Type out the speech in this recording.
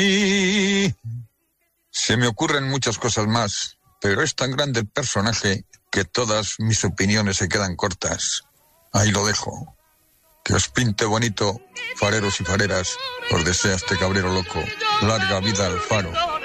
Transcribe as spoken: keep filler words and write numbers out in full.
Y se me ocurren muchas cosas más, pero es tan grande el personaje que todas mis opiniones se quedan cortas. Ahí lo dejo. Que os pinte bonito, fareros y fareras, os desea este cabrero loco. Larga vida al faro.